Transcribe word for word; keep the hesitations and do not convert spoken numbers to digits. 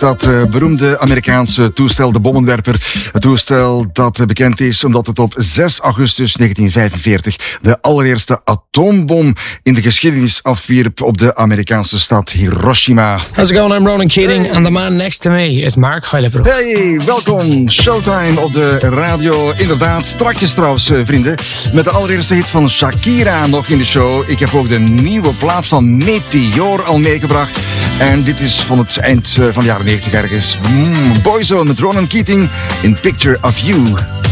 dat uh, beroemde Amerikaanse toestel, de bommenwerper. Het toestel dat uh, bekend is omdat het op zes augustus negentien vijfenveertig de allereerste atoombom in de geschiedenis afwierp op de Amerikaanse stad Hiroshima. How's it going? I'm Ronan Keating and the man next to me is Mark Heilebroek. Hey, welkom. Showtime op de radio. Inderdaad, strakjes trouwens, uh, vrienden. Met de allereerste hit van Shakira nog in de show. Ik heb ook de nieuwe plaat van Meteor al meegebracht. En dit is van het eind van de jaren negentig ergens. Mm, Boyzone met Ronan Keating in Picture of You.